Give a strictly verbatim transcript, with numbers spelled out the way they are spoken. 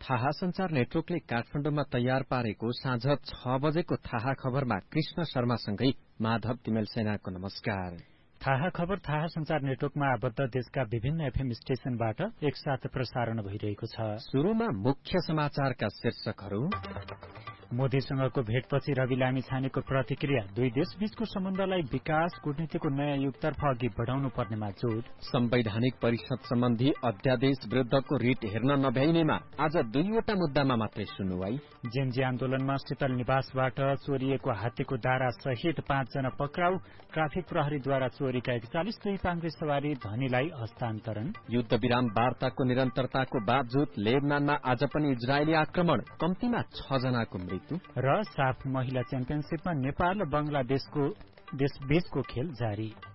थाहा संचार नेटवर्कले काठमाडौँमा तयार पारेको साँझ छ बजेको थाहा खबरमा कृष्ण शर्मासँगै माधव तिमेल सेनाको नमस्कार। थाहा खबर थाहा संचार नेटवर्कमा आबद्ध देशका विभिन्न एफएम स्टेशनबाट एकसाथ प्रसारण भइरहेको छ। सुरुमा मुख्य समाचारका शीर्षकहरू। मोदीसँगको भेटपछि रवि लामिछानेको प्रतिक्रिया, दुई देशबीचको सम्बन्धलाई विकास कूटनीतिको नयाँ युगतर्फ अघि बढाउनु पर्नेमा जोड। संवैधानिक परिषद सम्बन्धी अध्यादेश विरुद्धको रिट हेर्न नभ्याइनेमा आज दुईवटा मुद्दामा मात्रै सुनुवाई। जेनजी आन्दोलनमा शीतल निवासबाट चोरिएको हात्तीको दारा सहित पाँचजना पक्राउ। ट्राफिक प्रहरीद्वारा चोरीका एकचालिस दुई पाङ्ग्रे सवारी धनीलाई हस्तान्तरण। युद्ध विराम वार्ताको निरन्तरताको बावजुद लेबनानमा आज पनि इजरायली आक्रमण, कम्तीमा छ जनाको मृत्यु। र साफ महिला च्याम्पियनशीपमा नेपाल र बंगलादेशको देशबीचको खेल जारी।